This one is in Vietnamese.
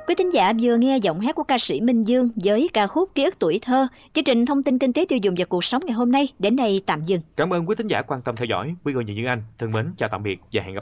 Quý thính giả vừa nghe giọng hát của ca sĩ Minh Dương với ca khúc Ký ức tuổi thơ. Chương trình thông tin kinh tế tiêu dùng và cuộc sống ngày hôm nay đến đây tạm dừng. Cảm ơn quý thính giả quan tâm theo dõi. Quy Gô Như Anh thân mến chào tạm biệt và hẹn gặp lại.